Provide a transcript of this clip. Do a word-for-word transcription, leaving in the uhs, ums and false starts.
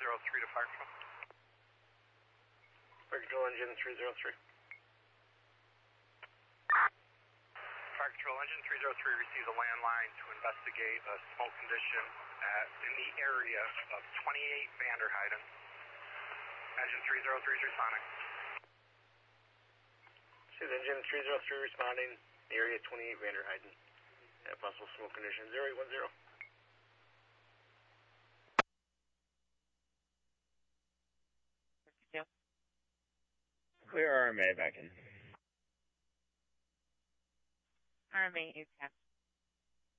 zero three to Fire Control. Fire Control Engine three zero three. Fire Control Engine three zero three receives a landline to investigate a smoke condition at, in the area of twenty-eight Vanderheiden. Engine three zero three is responding. See the engine three zero three responding, area twenty-eight Vanderheiden. At possible smoke condition zero eight one zero. Yeah. Clear R M A back in. R M A is